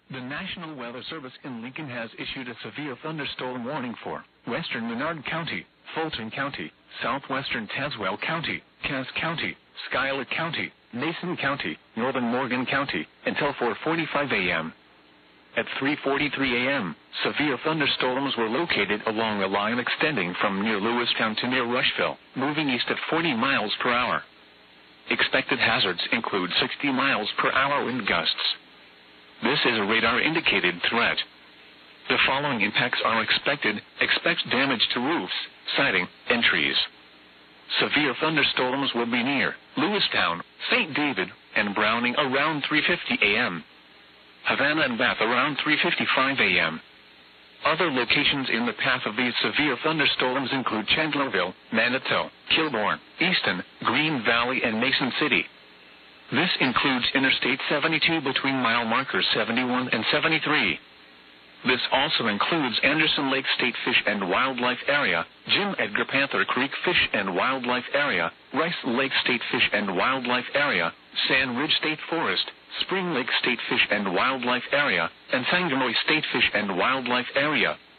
The National Weather Service in Lincoln has issued a severe thunderstorm warning for western Menard County, Fulton County, southwestern Tazewell County, Cass County, Schuyler County, Mason County, northern Morgan County, until 4:45 a.m. At 3:43 a.m., severe thunderstorms were located along a line extending from near Lewistown to near Rushville, moving east at 40 miles per hour. Expected hazards include 60 miles per hour wind gusts. This is a radar-indicated threat. The following impacts are expected. Expect damage to roofs, siding, and trees. Severe thunderstorms will be near Lewistown, St. David, and Browning around 3:50 a.m. Havana and Bath around 3:55 a.m. Other locations in the path of these severe thunderstorms include Chandlerville, Manitou, Kilbourne, Easton, Green Valley, and Mason City. This includes Interstate 72 between mile markers 71 and 73. This also includes Anderson Lake State Fish and Wildlife Area, Jim Edgar Panther Creek Fish and Wildlife Area, Rice Lake State Fish and Wildlife Area, Sand Ridge State Forest, Spring Lake State Fish and Wildlife Area, and Sanganoy State Fish and Wildlife Area.